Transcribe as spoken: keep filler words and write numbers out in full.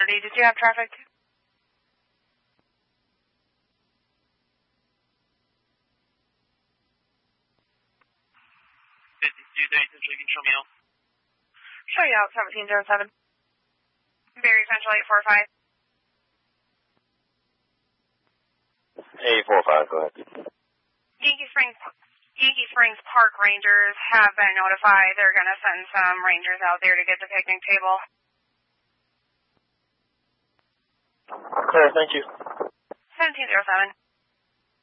property. Did you have traffic? fifty-two, you can show me out. Show you out, seventeen oh seven. Berry Central eight four five. eight four five, go ahead. Yankee Springs, Yankee Springs Park Rangers have been notified. They're going to send some rangers out there to get the picnic table. Okay, thank you. seventeen oh seven.